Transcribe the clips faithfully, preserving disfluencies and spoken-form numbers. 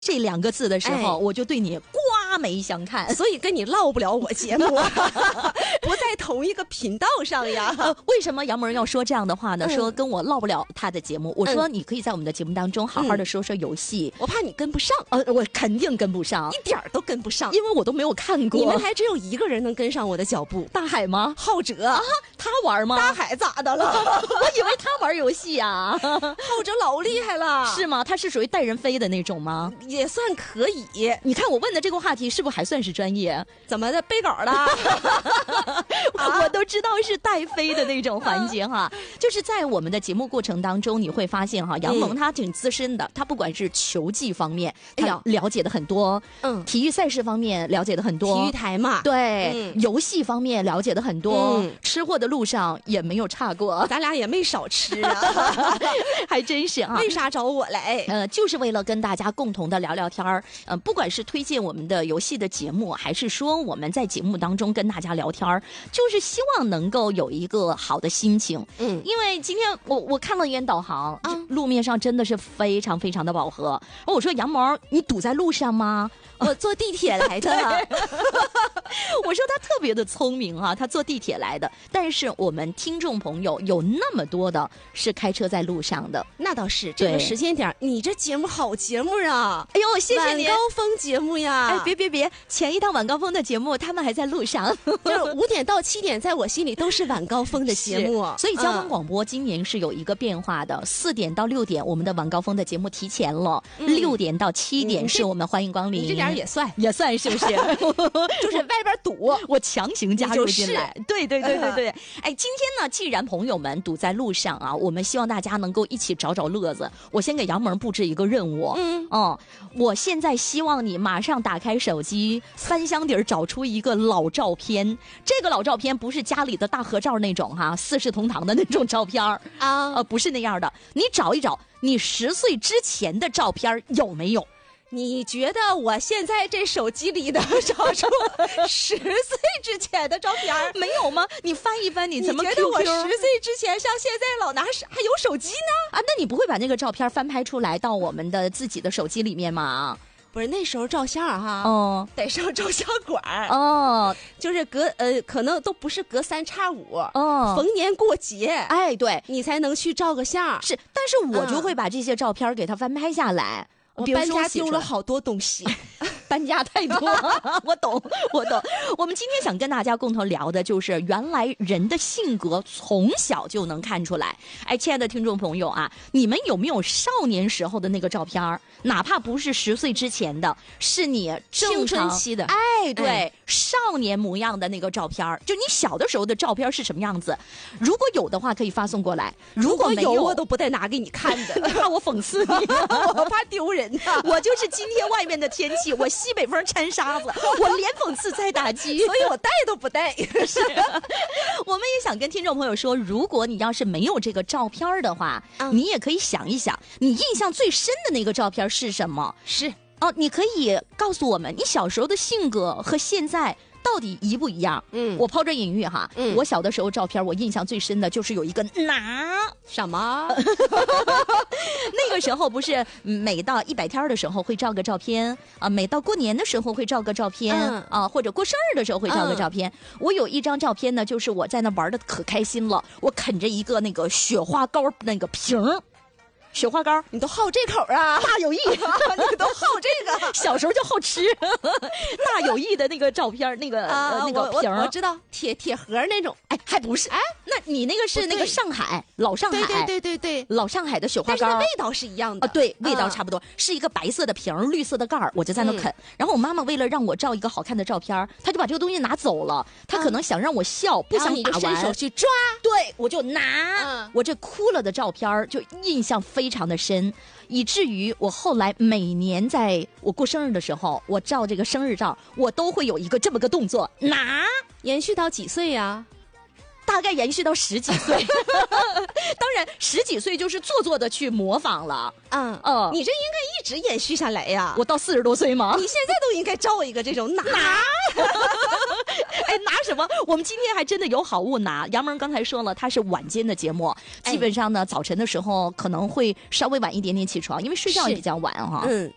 这两个字的时候， 哎、 我就对你刮眉相看， 所以跟你唠不了我节目，不在同一个频道上呀。 呃、为什么杨萌要说这样的话呢？ 嗯、 说跟我唠不了他的节目，我说你可以在我们的节目当中好好的说说游戏、 嗯，我怕你跟不上。 呃，我肯定跟不上， 一点儿都跟不上， 因为我都没有看过。 你们台只有一个人能跟上我的脚步， 大海吗？ 浩哲啊，他玩吗？ 大海咋的了？ 我以为他玩游戏啊。 浩哲老厉害了， 是吗？他是属于带人飞的那种吗？ 也算可以。 你看我问的这个话题是不是还算是专业？ 怎么的背稿了？ 我都知道是带飞的那种环节哈。就是在我们的节目过程当中，你会发现哈，杨萌他挺资深的，他不管是球技方面，他了解的很多，嗯，体育赛事方面了解的很多， 体育台嘛， 对，嗯、游戏方面了解的很多，嗯、吃货的路上也没有差过， 咱俩也没少吃啊， 还真是啊。 为啥找我来？ 呃，就是为了跟大家共同的聊聊天儿，呃，不管是推荐我们的游戏的节目，还是说我们在节目当中跟大家聊天儿，就是希望能够有一个好的心情。嗯，因为今天我我看了一眼导航，啊，路面上真的是非常非常的饱和。我说杨萌，你堵在路上吗？ 我坐地铁来的。 我说他特别的聪明啊，他坐地铁来的。但是我们听众朋友有那么多的是开车在路上的， 那倒是这个时间点，你这节目好节目啊！ 哎呦，谢谢你， 晚高峰节目呀！ 哎，别别别，前一档晚高峰的节目他们还在路上， 就是五点到七点，在我心里都是晚高峰的节目。 所以交通广播今年是有一个变化的，四、嗯、点到六点我们的晚高峰的节目提前了，六、嗯、点到七点是我们欢迎光临。 你这点也算也算是不是？ 就是外边堵， 我强行加入进来。对对对对对。哎，今天呢，既然朋友们堵在路上啊，我们希望大家能够一起找找乐子。我先给杨萌布置一个任务。嗯哦，我现在希望你马上打开手机，翻箱底儿找出一个老照片。这个老照片不是家里的大合照那种哈，四世同堂的那种照片啊，呃，不是那样的。你找一找，你十岁之前的照片有没有？ 你觉得我现在这手机里的找出十岁之前的照片没有吗？你翻一翻，你怎么 Q Q？ 你觉得我十岁之前像现在老拿还有手机呢？ 啊，那你不会把那个照片翻拍出来到我们的自己的手机里面吗？ 不是，那时候照相哈， 哦， 得上照相馆哦， 就是隔呃，可能都不是隔三差五， 哦， 逢年过节， 哎，对， 你才能去照个相。 是，但是我就会把这些照片给它翻拍下来。嗯我搬家丢了好多东西， 搬家太多，我懂，我懂。我们今天想跟大家共同聊的就是，原来人的性格从小就能看出来。哎，亲爱的听众朋友啊，你们有没有少年时候的那个照片？哪怕不是十岁之前的，是你青春期的， 哎，对，哎、少年模样的那个照片，就你小的时候的照片是什么样子？如果有的话，可以发送过来；如果没有， 有我都不带拿给你看的， 怕我讽刺你， 我怕丢人。 我就是今天外面的天气，我西北风掺沙子，我连讽刺再打击， 所以我带都不带。 是，我们也想跟听众朋友说，如果你要是没有这个照片的话，嗯、你也可以想一想，你印象最深的那个照片是什么？ 是哦，你可以告诉我们，你小时候的性格和现在到底一不一样？嗯，我抛砖引玉哈。嗯，我小的时候照片，我印象最深的就是有一个拿什么？ 那个时候不是每到一百天的时候会照个照片啊，每到过年的时候会照个照片、嗯、啊，或者过生日的时候会照个照片。嗯、我有一张照片呢，就是我在那玩的可开心了，我啃着一个那个雪花膏那个瓶儿。雪花膏， 你都好这口啊？ 大有意， 你都好这个。 小时候就好吃，大有意的那个照片，那个、啊呃、那个瓶我，我知道，铁铁盒那种。 哎，还不是？哎，那你那个是那个上海老上海， 对对对对对， 老上海的雪花膏， 但是味道是一样的啊。对，味道差不多，嗯、是一个白色的瓶，绿色的盖儿，我就在那啃。嗯、然后我妈妈为了让我照一个好看的照片，她就把这个东西拿走了。她可能想让我笑，嗯、不想打完， 伸手去抓。 对，我就拿。 嗯、 我这哭了的照片就印象非常的深。以至于我后来每年在我过生日的时候，我照这个生日照，我都会有一个这么个动作，拿， 延续到几岁呀？ 大概延续到十几岁，当然十几岁就是做作的去模仿了。 嗯哦、呃，你这应该一直延续下来呀。 我到四十多岁吗？ 你现在都应该照一个这种拿。 拿哎，拿什么？我们今天还真的有好物拿。杨萌刚才说了，它是晚间的节目，基本上呢，早晨的时候可能会稍微晚一点点起床，因为睡觉也比较晚哈。嗯。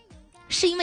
是因为